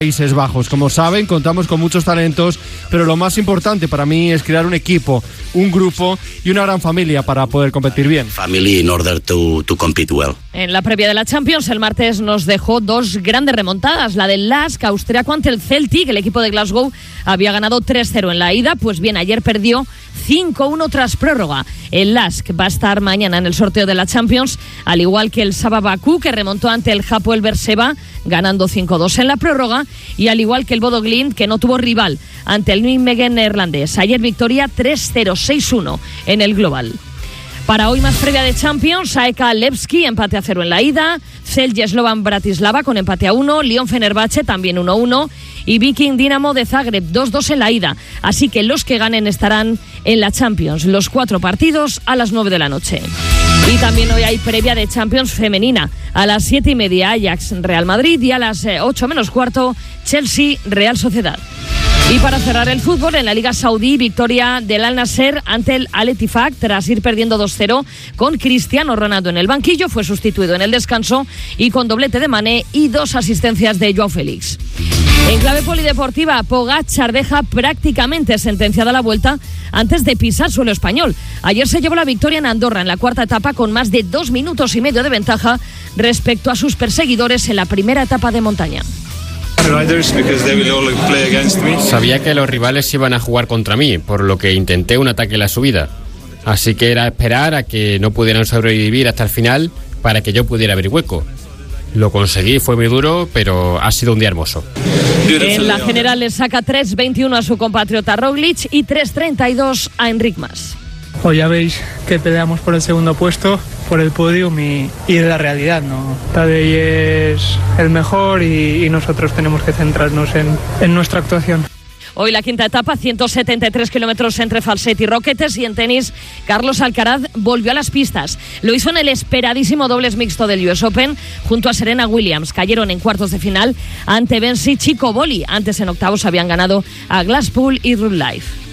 Países Bajos. Como saben, contamos con muchos talentos, pero lo más importante para mí es crear un equipo, un grupo y una gran familia para poder competir bien. Family in order to compete well. En la previa de la Champions, el martes nos dejó dos grandes remontadas. La del LASK austriaco ante el Celtic. El equipo de Glasgow había ganado 3-0 en la ida. Pues bien, ayer perdió 5-1 tras prórroga. El LASK va a estar mañana en el sorteo de la Champions, al igual que el Saba Bakú, que remontó ante el Hapoel Beerseba, ganando 5-2 en la prórroga, y al igual que el Bodo Glimt, que no tuvo rival ante el Nijmegen neerlandés. Ayer victoria 3-0, 6-1 en el global. Para hoy más previa de Champions, AEK Levski, empate a 0 en la ida, Celje Slovan Bratislava con empate a 1, Lyon Fenerbahce también 1-1 y Viking Dinamo de Zagreb 2-2 en la ida. Así que los que ganen estarán en la Champions, los 4 partidos a las 9 de la noche. Y también hoy hay previa de Champions femenina. A las 7:30 Ajax Real Madrid y a las 8 menos cuarto Chelsea Real Sociedad. Y para cerrar el fútbol, en la Liga Saudí, victoria del Al Nassr ante el Al Ettifaq tras ir perdiendo 2-0 con Cristiano Ronaldo en el banquillo. Fue sustituido en el descanso y con doblete de Mané y 2 asistencias de Joao Félix. En clave polideportiva, Pogačar deja prácticamente sentenciada la vuelta antes de pisar suelo español. Ayer se llevó la victoria en Andorra en la cuarta etapa con más de 2 minutos y medio de ventaja respecto a sus perseguidores en la primera etapa de montaña. Sabía que los rivales iban a jugar contra mí, por lo que intenté un ataque en la subida. Así que era esperar a que no pudieran sobrevivir hasta el final para que yo pudiera abrir hueco. Lo conseguí, fue muy duro, pero ha sido un día hermoso. En la general le saca 3.21 a su compatriota Roglic y 3.32 a Enric Mas. Hoy ya veis que peleamos por el segundo puesto, por el podium y de la realidad, ¿no? Tadej es el mejor y nosotros tenemos que centrarnos en nuestra actuación. Hoy la quinta etapa, 173 kilómetros entre Falset y Roquetes, y en tenis Carlos Alcaraz volvió a las pistas. Lo hizo en el esperadísimo dobles mixto del US Open junto a Serena Williams. Cayeron en cuartos de final ante Bencic y Cobolli. Antes en octavos habían ganado a Glasspool y Ruud Laif.